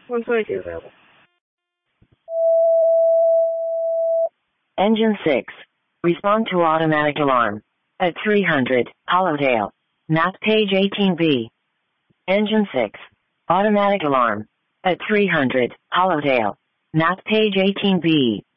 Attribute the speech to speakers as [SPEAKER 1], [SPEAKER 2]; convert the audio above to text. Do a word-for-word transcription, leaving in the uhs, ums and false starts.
[SPEAKER 1] Full choice available.
[SPEAKER 2] Engine six. Respond to automatic alarm. At three hundred, Hollowdale. Map page eighteen B. Engine six. Automatic alarm. At three hundred, Hollowdale. Map page eighteen B.